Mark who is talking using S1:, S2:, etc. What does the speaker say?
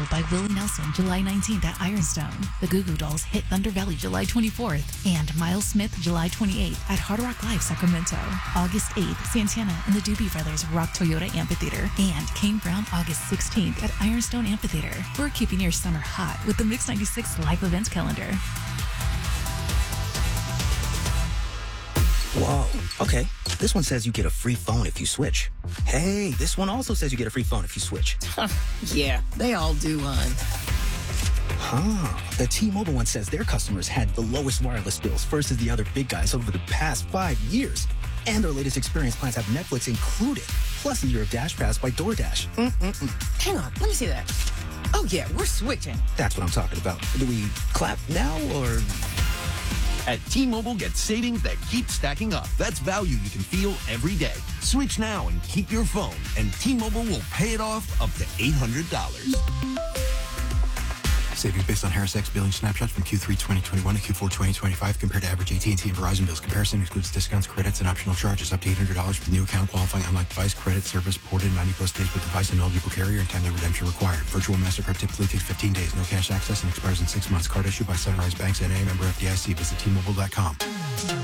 S1: by Willie Nelson, July 19th at Ironstone. The Goo Goo Dolls hit Thunder Valley, July 24th. And Miles Smith, July 28th at Hard Rock Live, Sacramento. August 8th, Santana and the Doobie Brothers rock Toyota Amphitheater. And Kane Brown, August 16th at Ironstone Amphitheater. We're keeping your summer hot with the Mix 96 live events calendar.
S2: Whoa, okay. This one says you get a free phone if you switch. Hey, this one also says you get a free phone if you switch.
S3: Yeah, they all do, hon.
S2: The T-Mobile one says their customers had the lowest wireless bills versus the other big guys over the past 5 years. And their latest experience plans have Netflix included, plus a year of Dash Pass by DoorDash.
S3: Hang on, let me see that. Oh, yeah, we're switching.
S2: That's what I'm talking about. Do we clap now, or...
S4: At T-Mobile, get savings that keep stacking up. That's value you can feel every day. Switch now and keep your phone, and T-Mobile will pay it off up to $800.
S5: Savings based on Harris X billing snapshots from Q3 2021 to Q4 2025 compared to average AT&T and Verizon bills. Comparison excludes discounts, credits, and optional charges. Up to $800 for new account qualifying unlike device. Credit service ported 90+ days with device and eligible carrier, and timely redemption required. Virtual MasterCard typically takes 15 days. No cash access and expires in 6 months. Card issued by Sunrise Banks, N.A., member FDIC. Visit T-Mobile.com.